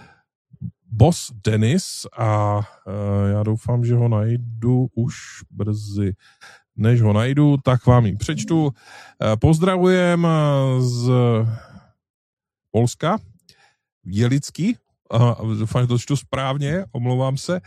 Boss Denis a uh, já doufám, že ho najdu už brzy. Než ho najdu, tak vám ji přečtu. Pozdravujem z Polska, Jelicky, doufám, že to čtu správně, omlouvám se.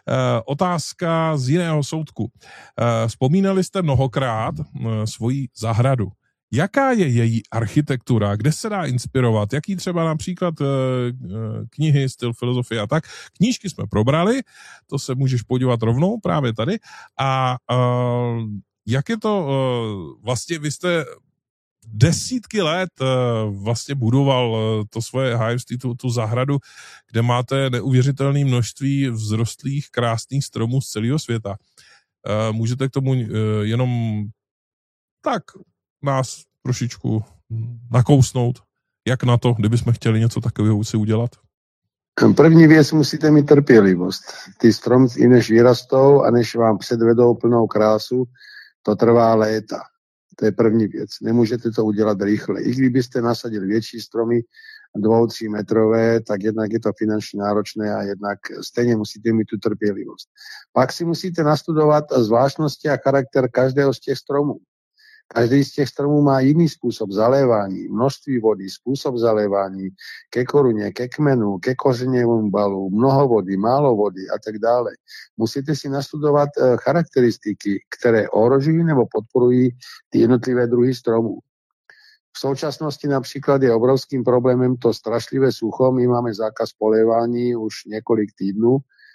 Otázka z jiného soudku. Vzpomínali jste mnohokrát svoji zahradu. Jaká je její architektura? Kde se dá inspirovat? Jaký třeba například knihy, styl, filozofie a tak? Knížky jsme probrali, to se můžeš podívat rovnou právě tady. A uh, jak je to, uh, vlastně vy jste desítky let uh, vlastně budoval uh, to svoje hájemství, tu, tu zahradu, kde máte neuvěřitelné množství vzrostlých, krásných stromů z celého světa. Uh, můžete k tomu uh, jenom tak nás trošičku nakousnout, jak na to, kdybychom chtěli něco takového si udělat? První věc, musíte mít trpělivost. Ty stromci, než vyrastou a než vám předvedou plnou krásu, to trvá léta. To je první věc. Nemůžete to udělat rychle. I kdybyste nasadili větší stromy, dvou, tří metrové, tak jednak je to finančně náročné a jednak stejně musíte mít tu trpělivost. Pak si musíte nastudovat zvláštnosti a charakter každého z těch stromů. Každý z těch stromů má jiný způsob zalévání, množství vody, způsob zalévání, ke koruně, ke kmenu, ke kořeněvému balu, mnoho vody, málo vody a tak dále. Musíte si nastudovat charakteristiky, které ohrožují nebo podporují ty jednotlivé druhy stromů. V současnosti například je obrovským problémem to strašlivé sucho. My máme zákaz polévání už několik týdnů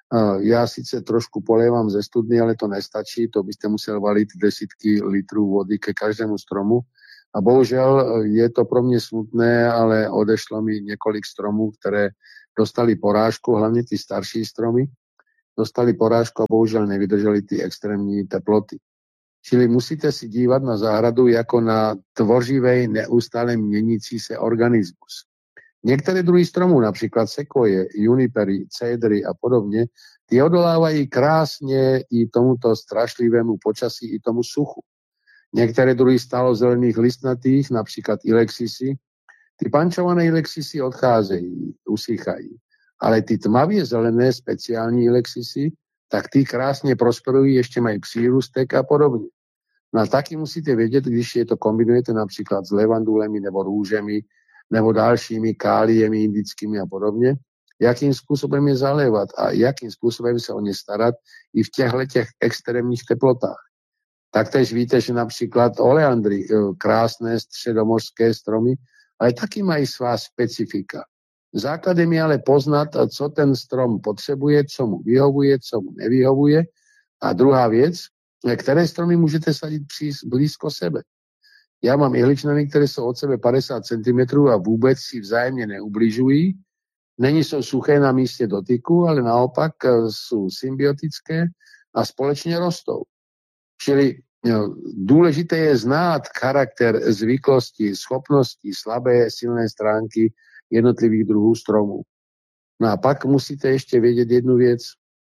Ja síce trošku polievam ze studny, ale to nestačí, to by ste musel valiť desítky litrů vody ke každému stromu. A bohužiaľ je to pro mne smutné, ale odešlo mi niekoľko stromů, ktoré dostali porážku, hlavne tí starší stromy, dostali porážku a bohužiaľ nevydržali tí extrémní teploty. Čili musíte si dívať na záhradu ako na tvořivej, neustále měnící se organismus. Niektoré druhy stromů, napríklad sekoje, junipery, cédry a podobne, tie odolávajú krásne i tomuto strašlivému počasí, i tomu suchu. Niektoré druhy stálozelených listnatých, napríklad ilexisy, tí pančované ilexisy odcházejí, usýchají. Ale tí tmavie zelené, speciální ilexisy, tak tí krásne prosperujú, ešte majú přírůstek a podobne. No a taky musíte vedieť, když je to kombinujete napríklad s levandulemi nebo rúžemi, nebo dalšími káliemi indickými a podobne, jakým spôsobom je zalévať a jakým spôsobom sa o ne starať i v těchto těch extrémních teplotách. Taktéž víte, že napríklad oleandry, krásne středomořské stromy, ale taky mají svá specifika. Základem je ale poznať, co ten strom potřebuje, co mu vyhovuje, co mu nevyhovuje. A druhá věc, které stromy můžete sadiť blízko sebe. Ja mám ihličnany, ktoré sú od sebe päťdesiat centimetrov a vôbec si vzájemne neubližujú. Není sú suché na míste dotyku, ale naopak sú symbiotické a společne rostou. Čili no, dôležité je znát charakter, zvyklosti, schopnosti, slabé, silné stránky jednotlivých druhů stromů. No a pak musíte ešte vedieť jednu vec.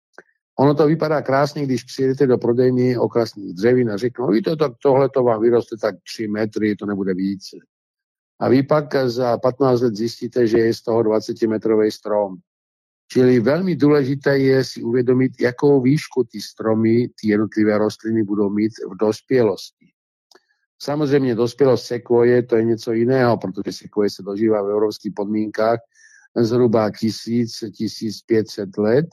Ono to vypadá krásne, když přijdete do prodejny okrasných dřevín a řeknou, víte, tak tohle to vám vyroste tak tři metry, to nebude více. A vy pak za pätnásť let zistíte, že je z toho dvadsaťmetrový strom. Čili veľmi dôležité je si uvedomiť, jakou výšku tí stromy, tí jednotlivé rostliny budú mít v dospielosti. Samozrejme, dospelosť sekvoje to je něco iného, protože sekvoje sa dožíva v európskych podmínkách zhruba tisíc až tisícpäťset let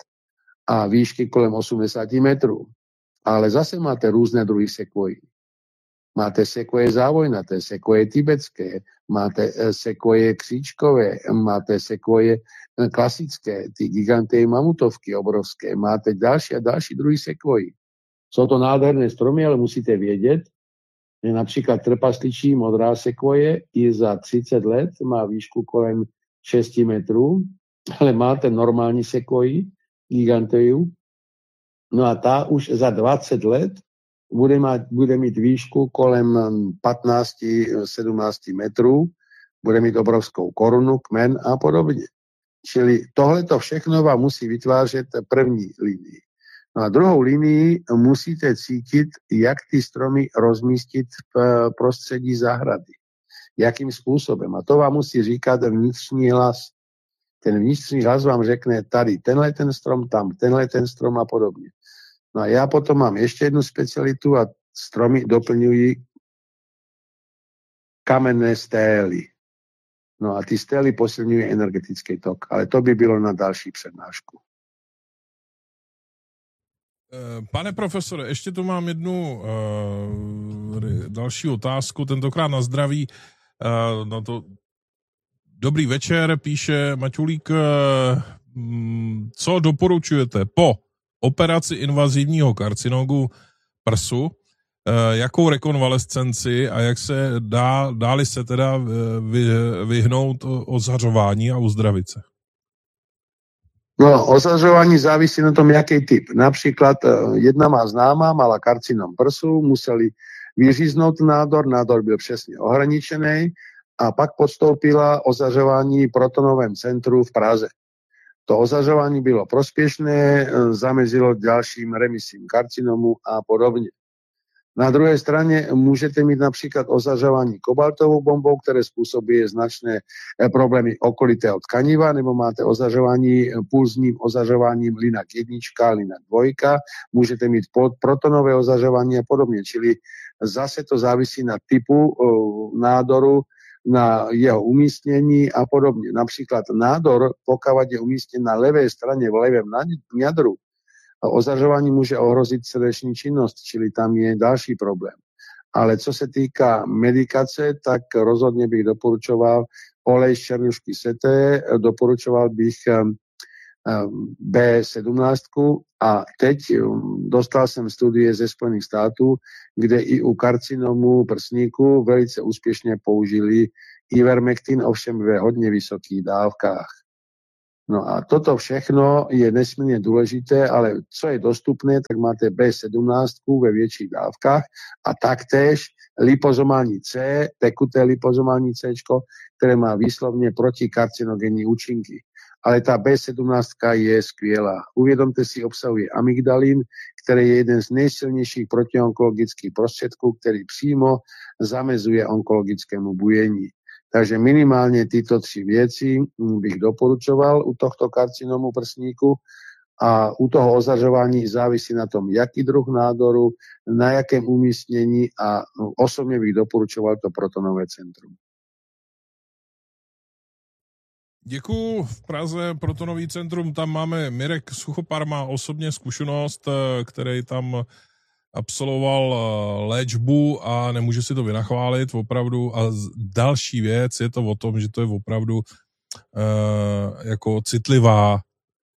a výšky kolem osemdesiat metrov. Ale zase máte rôzne druhy sekvojí. Máte sekvoje závojnaté, sekvoje tibetské, máte sekvoje kříčkové, máte sekvoje klasické, ty giganté mamutovky obrovské, máte ďalšie a ďalší druhy sekvojí. Sú to nádherné stromy, ale musíte vedieť, že napríklad trpasličí modrá sekvoje i za tridsať let má výšku kolem šesť metrov, ale máte normální sekvoji, giganteju. No a tá už za dvadsať let bude, mať, bude mít výšku kolem pätnásť až sedemnásť metrov, bude mít obrovskou korunu, kmen a podobne. Čili tohleto všechno vám musí vytvářet první línii. No a druhou línii musíte cítiť, jak ty stromy rozmístiť v prostředí zahrady. Jakým spôsobom. A to vám musí říkať vnitřní hlas. Ten vnitřní hlas vám řekne tady tenhle ten strom, tam tenhle ten strom a podobne. No a ja potom mám ešte jednu specialitu a stromy doplňujú kamenné stély. No a ty stély posilňujú energetický tok. Ale to by bylo na další přednášku. Pane profesore, ještě tu mám jednu uh, další otázku, tentokrát na zdraví. Uh, no to Dobrý večer, píše Maťulík. Co doporučujete po operaci invazivního karcinogu prsu, jakou rekonvalescenci a jak se dá, dáli se teda vy, vyhnout ozařování a uzdravit se? No, ozařování závisí na tom, jaký typ. Například jedna má známá, mala karcinom prsu, museli vyříznout nádor, nádor byl přesně ohraničený, a pak podstoupila ozařování v protonovém centru v Praze. To ozařování bylo prospěšné, zamezilo ďalším remisím karcinomu a podobne. Na druhej strane môžete mít napríklad ozařování kobaltovou bombou, ktoré spôsobuje značné problémy okolitého tkaniva, nebo máte ozařování pulzním ozařováním linak jednička, linak dvojka, môžete mít protonové ozařování a podobne. Čili zase to závisí na typu nádoru, na jeho umístnení a podobne. Napríklad nádor, pokud je umístnený na ľavej strane v ľavém ňadru, ozařování môže ohroziť srdeční činnosť, čili tam je ďalší problém. Ale co se týka medikace, tak rozhodne bych doporučoval olej z černušky seté, doporučoval bych bé sedmnáct a teď dostal jsem studie ze Spojených států, kde i u karcinomu prsníku velice úspěšně použili Ivermectin, ovšem ve hodně vysokých dávkách. No a toto všechno je nesmírně důležité, ale co je dostupné, tak máte bé sedmnáct ve větších dávkách a taktéž lipozomální C, tekuté lipozomální C, které má výslovně protikarcinogenní účinky. Ale ta bé sedmnáct je skvělá. Uvědomte si, obsahuje amygdalin, který je jeden z nejsilnějších protionkologických prostředků, který přímo zamezuje onkologickému bujení. Takže minimálně tyto tři věci bych doporučoval u tohto karcinomu prsníku a u toho ozařování závisí na tom, jaký druh nádoru, na jakém umístění a osobně bych doporučoval to protonové centrum. Děkuju. V Praze protonový centrum, tam máme Mirek Suchopar, má osobně zkušenost, který tam absolvoval léčbu a nemůže si to vynachválit opravdu. A další věc je to o tom, že to je opravdu uh, jako citlivá uh,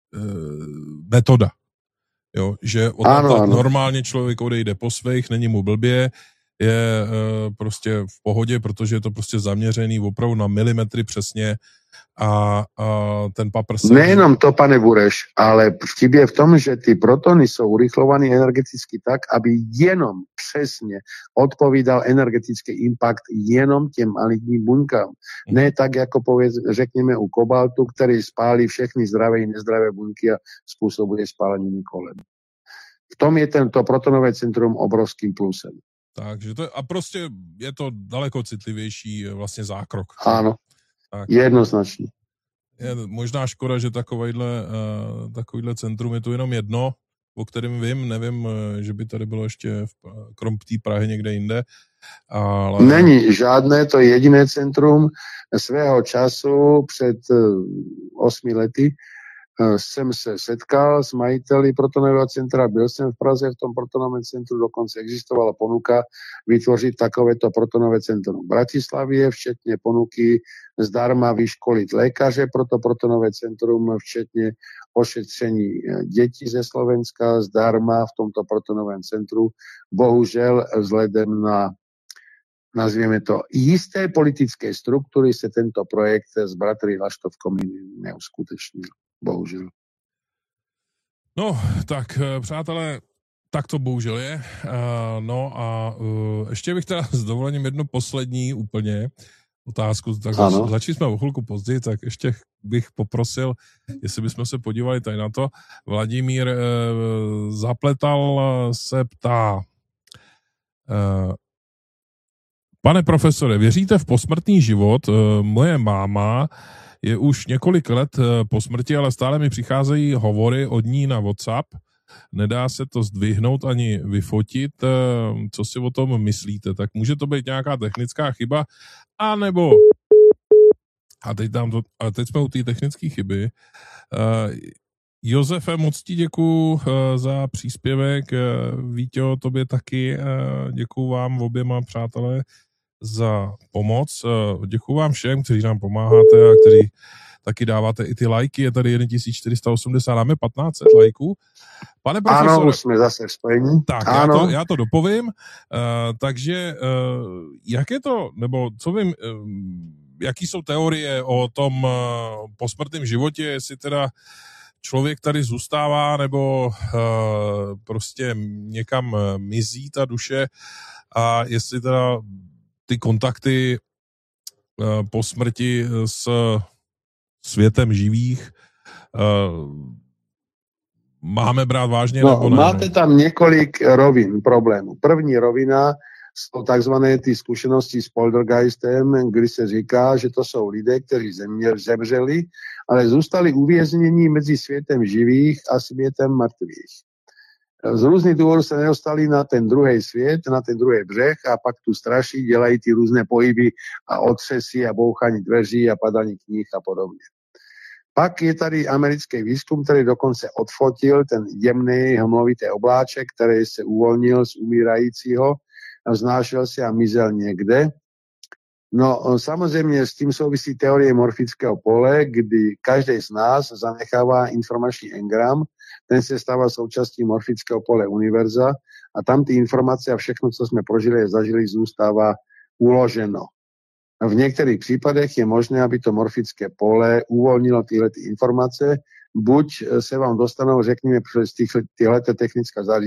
metoda. Jo, že ano, ano. Normálně člověk odejde po svých, není mu blbě, je uh, prostě v pohodě, protože je to prostě zaměřený opravdu na milimetry přesně a, a ten papr se... Nejenom to, pane Bureš, ale vtip je v tom, že ty protony jsou urychlované energeticky tak, aby jenom přesně odpovídal energetický impact jenom těm maligním buňkám. Hmm. Ne tak, jako povedz, řekněme u kobaltu, který spálí všechny zdravé i nezdravé buňky a způsobuje spáleniny kolen. V tom je tento protonové centrum obrovským plusem. Takže to je, a prostě je to daleko citlivější vlastně zákrok. Ano. Tak. Jednoznačně. Je možná škoda, že takovýhle, uh, takovýhle centrum je tu jenom jedno, o kterém vím, nevím, uh, že by tady bylo ještě v, krom té Prahy někde jinde. Ale... Není žádné, to je jediné centrum. Svého času před uh, osmi lety uh, jsem se setkal s majiteli protonového centra, byl jsem v Praze v tom protonovém centru, dokonce existovala ponuka vytvořit takovéto protonové centrum v Bratislavě, včetně ponuky zdarma vyškolit lékaře pro to protonové centrum, včetně ošetření dětí ze Slovenska zdarma v tomto protonovém centru. Bohužel vzhledem na, nazvěme to, jisté politické struktury se tento projekt s bratry Laštovkom neuskutečnil. Bohužel. No, tak přátelé, tak to bohužel je. Uh, no a uh, ještě bych teda s dovolením jednu poslední úplně otázku, tak zač- začali jsme o chvilku později, tak ještě bych poprosil, jestli bychom se podívali tady na to. Vladimír uh, Zapletal se ptá, uh, pane profesore, věříte v posmrtný život? Uh, moje máma je už několik let po smrti, ale stále mi přicházejí hovory od ní na WhatsApp. Nedá se to zdvihnout ani vyfotit. Co si o tom myslíte? Tak může to být nějaká technická chyba, anebo... A teď, tam to, a teď jsme u té technické chyby. Uh, Josefe, moc ti děkuju uh, za příspěvek. Uh, Víťo, tobě taky. Uh, děkuju vám oběma, přátelé, za pomoc. Děkuju vám všem, kteří nám pomáháte a kteří taky dáváte i ty lajky. Je tady tisíc čtyři sta osmdesát, máme patnáct set lajků. Pane profesore, ano, už jsme zase spojení. Tak, ano. Já, to, já to dopovím. Uh, takže uh, jak je to, nebo co vím, uh, jaký jsou teorie o tom uh, posmrtném životě, jestli teda člověk tady zůstává, nebo uh, prostě někam mizí ta duše a jestli teda ty kontakty uh, po smrti s světem živých uh, máme brát vážně, no, nebo ne? Máte tam několik rovin problémů. První rovina jsou takzvané ty zkušenosti s poltergeistem, kdy se říká, že to jsou lidé, kteří zemřeli, ale zůstali uvězněni mezi světem živých a světem mrtvých. Z různých důvodů se nedostali na ten druhý svět, na ten druhý břeh a pak tu straší, dělají ty různé pohyby a otřesy a bouchání dveří a padání knih a podobně. Pak je tady americký výzkum, který dokonce odfotil ten jemný hmlovitý obláček, který se uvolnil z umírajícího, vznášel se a mizel někde. No samozrejme s tým súvisí teórie morfického pole, kdy každý z nás zanecháva informačný engram, ten sa stáva súčastí morfického pole univerza a tam tí informácie a všechno, co sme prožili a zažili, zústáva uloženo. V niektorých prípadech je možné, aby to morfické pole uvoľnilo tieto informácie, buď sa vám dostanú, řekneme, z týchto technická